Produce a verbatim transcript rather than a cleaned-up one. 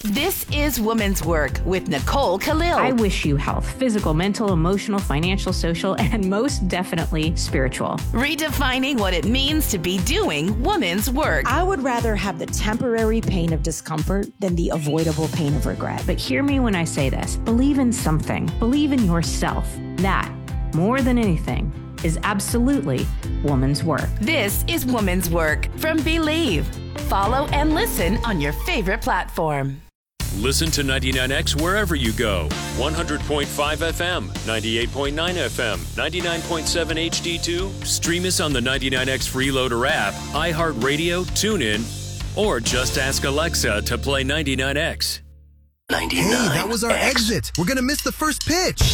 This is Women's Work with Nicole Khalil. I wish you health, physical, mental, emotional, financial, social, and most definitely spiritual. Redefining what it means to be doing women's work. I would rather have the temporary pain of discomfort than the avoidable pain of regret. But hear me when I say this. Believe in something. Believe in yourself. That, more than anything, is absolutely woman's work. This is Women's Work from Believe. Follow and listen on your favorite platform. Listen to ninety-nine X wherever you go. one hundred point five F M, ninety-eight point nine F M, ninety-nine point seven H D two. Stream us on the ninety-nine X Freeloader app, iHeartRadio, TuneIn, or just ask Alexa to play ninety-nine X. ninety-nine. Hey, that was our exit. We're going to miss the first pitch.